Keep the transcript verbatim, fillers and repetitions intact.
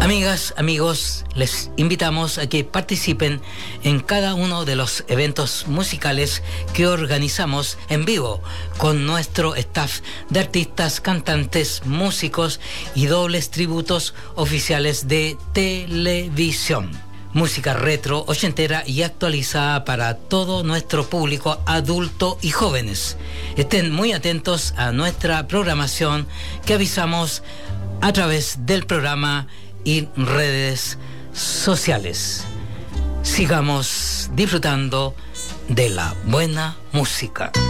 Amigas, amigos, les invitamos a que participen en cada uno de los eventos musicales que organizamos en vivo con nuestro staff de artistas, cantantes, músicos y dobles tributos oficiales de televisión. Música retro, ochentera y actualizada para todo nuestro público adulto y jóvenes. Estén muy atentos a nuestra programación que avisamos a través del programa y redes sociales. Sigamos disfrutando de la buena música.